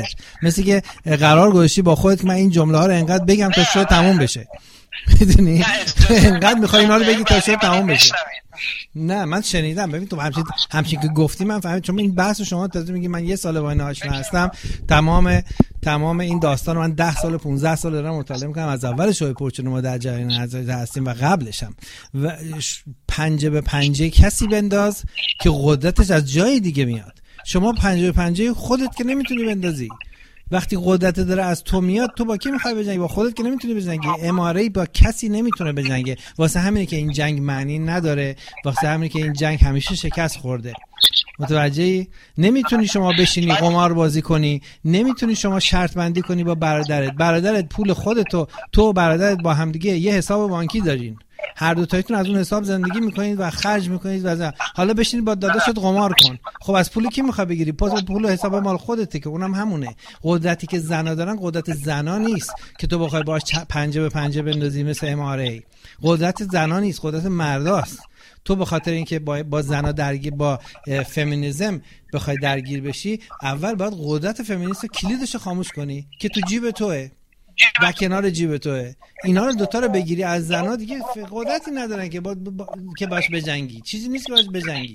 مثل که قرار گذاشتی با خودت من این جمله ها رو انقدر بگم تا شو تموم بشه. میدونی انقدر میخوای اینا رو بگی تا شو تموم بشه. نه من شنیدم. ببین تو همچین که گفتی من فهمیدم، چون این بحث شما تازه میگی من 1 سال با اینا آشنا هستم. تمام این داستان رو من 10 سال 15 سال دارم مطالعه میکنم، از اول شوی پرچون ما در جریان هستیم و قبلش هم. و پنجه به پنجه کسی بنداز که قدرتش از جای دیگه میاد. شما پنجه به پنجه خودت که نمیتونی بندازی. وقتی قدرت داره از تو میاد، تو با کی میخوای بجنگی؟ با خودت که نمیتونی بجنگی. اماره با کسی نمیتونه بجنگه. واسه همینه که این جنگ معنی نداره، واسه همینه که این جنگ همیشه شکست خورده. متوجهی؟ نمیتونی شما بشینی قمار بازی کنی، نمیتونی شما شرط بندی کنی با برادرت پول خودتو، تو و برادرت با همدیگه یه حساب بانکی دارین، هر دو تایتون از اون حساب زندگی میکنید و خرج میکنید و حالا بشینید با داداشت قمار کن. خب از پولی کی میخواد بگیری؟ پول حساب مال خودته که اونم همونه. قدرتی که زنا دارن قدرت زنا نیست که تو بخوای باش پنجه به پنجه بندازی مثل اماره. قدرت زنا نیست، قدرت مرداست. تو به خاطر اینکه با زنا درگیر، با فمینیسم بخوای درگیر بشی، اول باید قدرت فمینیست کلیدش خاموش کنی که تو جیب توئه و کنار جیب توئه. اینا رو دوتا رو بگیری از زنا، دیگه قدرتی ندارن که که باش بجنگی. چیزی نیست که باش بجنگی.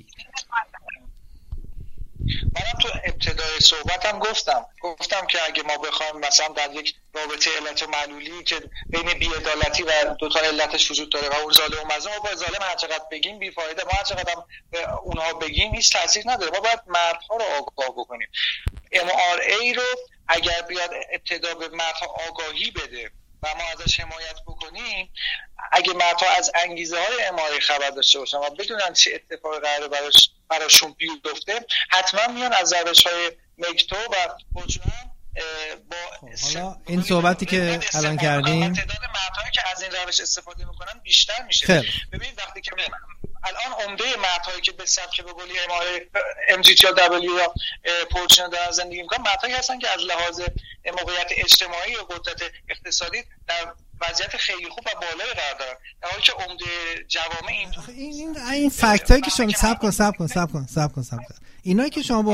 منم تو ابتدای صحبتم گفتم که اگه ما بخوایم مثلا در یک رابطه علت و معلولی که بین بی‌عدالتی و دو تا علتش وجود داره و اون ظالم و مظلوم، با ظالم هر چقدر بگیم بی فایده، ما هر چقدر هم به اونها بگیم هیچ تاثیر نداره. ما باید مردها رو آگاه بکنیم. MRA رو اگر بیاد ابتدا به مردها آگاهی بده و ما ازش حمایت بکنیم، اگه مردها از انگیزه های اماره خبر داشته باشن و بدونن چه اتفاقی قراره براشون بیفته، حتما میان از روش‌های مکتو و پرچون با حالا این صحبتی که الان کردیم، تعداد مردهایی که از این روش استفاده میکنن بیشتر میشه. ببینید وقتی که الان عمده مردهایی که به سبک به قولی اماره MGTW یا پرچون دارن زندگی میکنن، مردهایی هستن که از لحاظ موقعیت اجتماعی و قدرت اقتصادی در وضعیت خیلی خوب و بالایی قرار دارن، در حالی که عمده جوامع این فکتایی که شما صبر کن اینایی که شما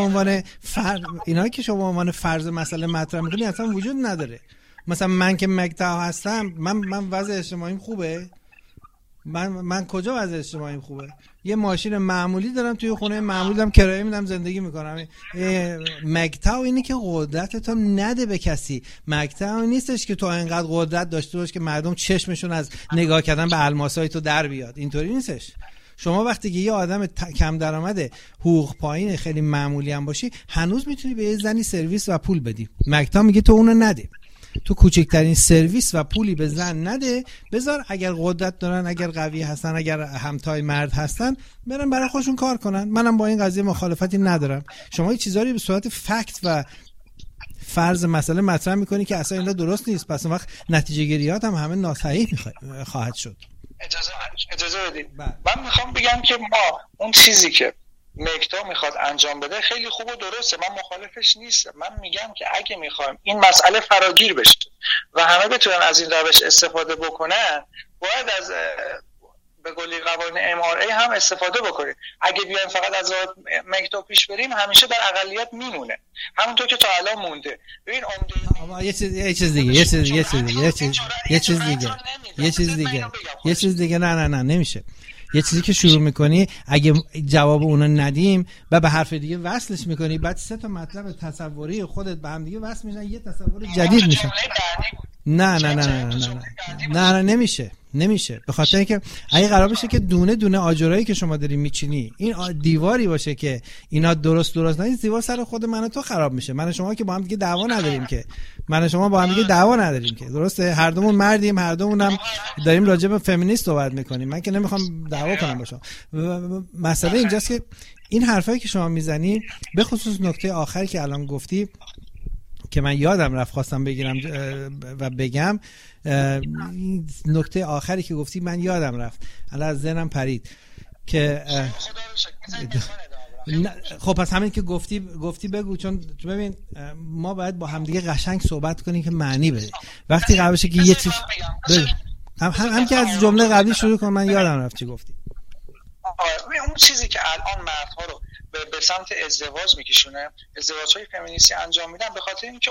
به عنوان فرض مسئله مطرح می‌کنی اصلا وجود نداره. مثلا من که مگتا هستم، من وضع اجتماعیم خوبه؟ من کجا وضع اجتماعیم خوبه؟ یه ماشین معمولی دارم، توی خونه معمولی دارم، کرایه میدم، زندگی میکنم. مگتا اینه که قدرت تو نده به کسی. مگتا نیستش که تو اینقدر قدرت داشته باش که مردم چشمشون از نگاه کردن به الماسای تو در بیاد. اینطوری نیستش. شما وقتی که یه آدم کم درآمده، حقوق پایین، خیلی معمولی هم باشی، هنوز میتونی به یه زنی سرویس و پول بدی. مگتا میگه تو اونو نده. تو کوچکترین سرویس و پولی به زن نده، بذار اگر قدرت دارن، اگر قوی هستن، اگر همتای مرد هستن، برن برای خودشون کار کنن. منم با این قضیه مخالفتی ندارم. شما یه چیزایی به صورت فکت و فرض مسئله مطرح میکنی که اصلا اینا درست نیست، پس اون وقت نتیجه گیریات هم همه ناصحیح خواهد شد. اجازه بدید. من میخوام بگم که ما اون چیزی که مکتا میخواد انجام بده خیلی خوب و درسته، من مخالفش نیستم. من میگم که اگه میخوایم این مسئله فراگیر بشه و همه بتونن از این روش استفاده بکنن، باید از به قولی قوانین MRA هم استفاده بکنیم. اگه بیایم فقط از مکتا پیش بریم، همیشه در اقلیت میمونه، همونطور که تا الان مونده. ببین یه چیز دیگه نه نمیشه. یه چیزی که شروع میکنی، اگه جواب اونو ندیم و به حرف دیگه وصلش میکنی، بعد 3 تا مطلب تصوری خودت به هم دیگه وصل میشن، یه تصور جدید میشه. نه نمیشه. به خاطر اینکه اگه قرار باشه که دونه دونه آجرایی که شما داری میچینی این دیواری باشه که اینا درست نیست، دیوار سر خود من و تو خراب میشه. من و شما که با هم دیگه دعوا نداریم که درسته؟ هر دومون مردیم، هر دومونم داریم راجع به فمینیست صحبت میکنیم. من که نمیخوام دعوا کنم با شما. مسئله اینجاست که این حرفایی که شما میزنی، به خصوص نکته آخری که الان گفتی که من یادم رفت خواستم بگیرم و بگم، نکته آخری که گفتی من یادم رفت، الان از ذهنم پرید که خب پس همین که گفتی بگو، چون ببین ما باید با همدیگه قشنگ صحبت کنیم که معنی بده. وقتی قرار باشه که یه چیز هم که از جمله قبلی شروع کنم، من یادم رفت چی گفتی. اون چیزی که الان مردها رو به سمت ازدواج میکشونه، ازدواج‌های فمینیستی انجام میدن، به خاطر اینکه